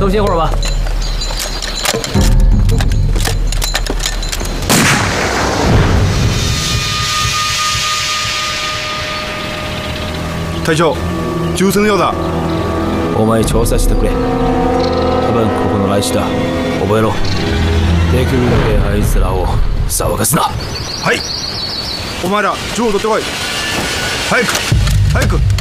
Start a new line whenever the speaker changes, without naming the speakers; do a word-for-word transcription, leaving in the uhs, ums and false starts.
都歇会儿吧。
隊長、銃声のようだ。
お前調査してくれ。多分ここの来市だ。覚えろ。できるだけあいつらを騒がすな。
はい。お前ら銃を取ってこい。早く早く。